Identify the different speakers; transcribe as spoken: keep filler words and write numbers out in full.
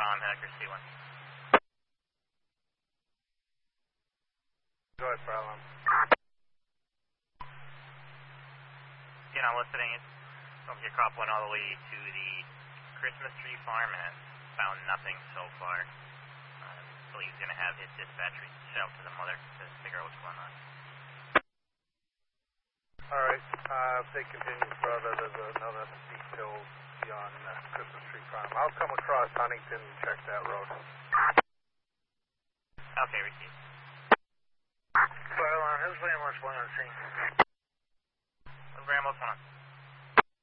Speaker 1: Tom, Hector C one.
Speaker 2: Go ahead, Farland.
Speaker 1: You know, listening from your cop went all the way to the Christmas tree farm and found nothing so far. Uh, so he's going to have his dispatch reach out to the mother to figure out what's going on.
Speaker 2: Alright, uh, if they continue further, there's another detail beyond uh, Christmas tree farm. I'll come across Huntington and check that road.
Speaker 1: Okay, received.
Speaker 3: Farland, who's Ramos one on scene?
Speaker 1: Ramos one on.